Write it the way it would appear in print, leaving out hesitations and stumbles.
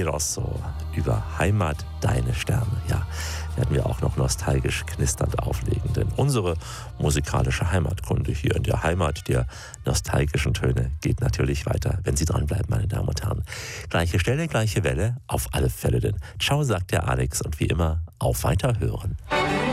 Rosso über Heimat, deine Sterne. Ja, werden wir auch noch nostalgisch knisternd auflegen, denn unsere musikalische Heimatkunde hier in der Heimat der nostalgischen Töne geht natürlich weiter, wenn Sie dranbleiben, meine Damen und Herren. Gleiche Stelle, gleiche Welle, auf alle Fälle denn. Ciao, sagt der Alex und wie immer, auf Weiterhören.